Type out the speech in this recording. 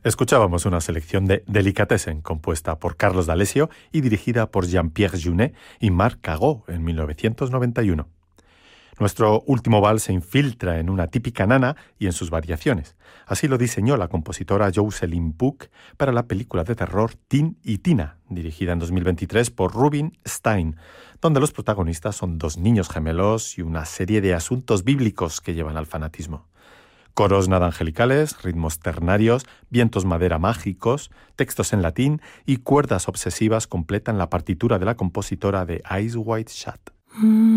Escuchábamos una selección de Delicatessen, compuesta por Carlos D'Alessio y dirigida por Jean-Pierre Jeunet y Marc Cagó en 1991. Nuestro último vals se infiltra en una típica nana y en sus variaciones. Así lo diseñó la compositora Jocelyn Book para la película de terror Tin y Tina, dirigida en 2023 por Rubin Stein, donde los protagonistas son dos niños gemelos y una serie de asuntos bíblicos que llevan al fanatismo. Coros nada angelicales, ritmos ternarios, vientos madera mágicos, textos en latín y cuerdas obsesivas completan la partitura de la compositora de Eyes Wide Shut.